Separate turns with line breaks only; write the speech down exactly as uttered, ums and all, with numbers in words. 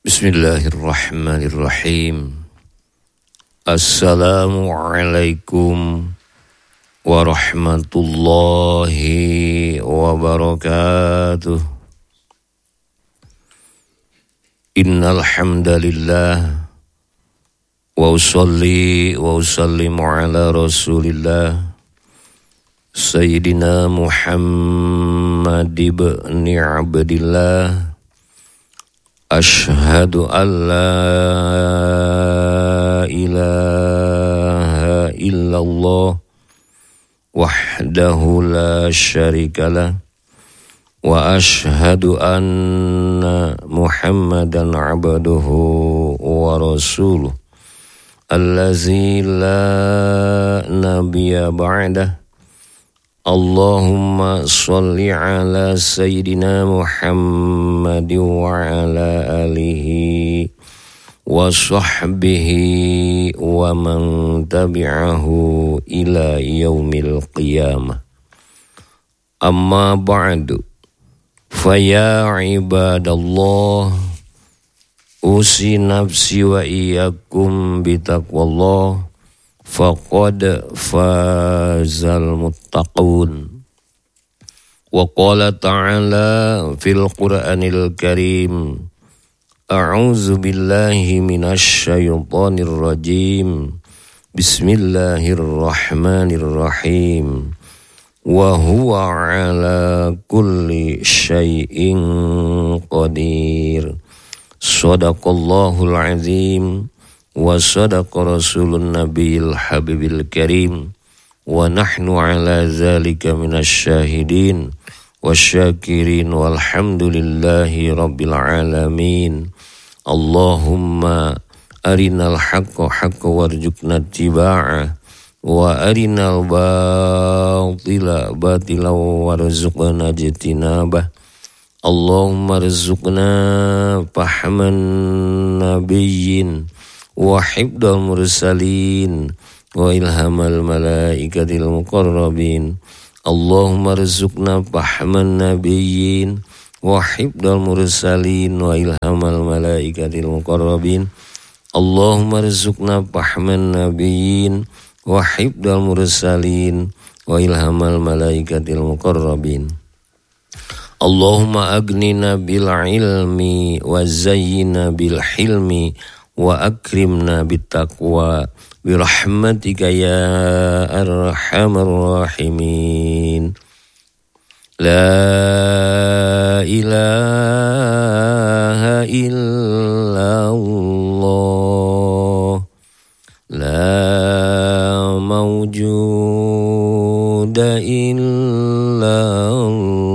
Bismillahirrahmanirrahim. Assalamualaikum warahmatullahi wabarakatuh. Innal hamdalillah wa usolli wa usallimu ala Rasulillah Sayyidina Muhammad ibn Abdillah. Ashhadu an la ilaha illallah wahdahu la syarikalah wa ashhadu anna Muhammadan abduhu wa rasuluh allazi la nabiyya ba'dah. Allahumma sholli ala Sayyidina Muhammad wa ala alihi wa sahbihi wa man tabi'ahu ila yaumil qiyamah. Amma ba'du, faya ibadallah, usi nafsi wa iyyakum bitaqwallah, faqad fazal muttaqun. Wa qala ta'ala fil Qur'anil Karim, a'udzu billahi minasy syaithanir rajim. Bismillahirrahmanirrahim. Wa huwa 'ala kulli syai'in qadir. Shadaqallahul 'azim. Wa sadaqa rasulun nabiyil habibil karim. Wa nahnu ala zalika minasy syahidin wasyakirin walhamdulillahi rabbil alamin. Allahumma arinal haqqa haqqa warzuqna tiba'ah wa arinal batila batila warzuqna jitinabah. Allahumma rizqna fahman nabiyyin wa hibdal mursalin wa ilhamal malaikatil muqarrabin. Allahumma rizqna fahman nabiyyin wa hibdal mursalin wa ilhamal malaikatil muqarrabin. Allahumma rizqna fahman nabiyyin wa hibdal mursalin wa ilhamal malaikatil muqarrabin. Allahumma agnina bil ilmi wa zayyina bil hilmi wa akrimna bittaqwa birahmatika ya arhamar rahimin. La ilaha illallah, la mawjuda illallah,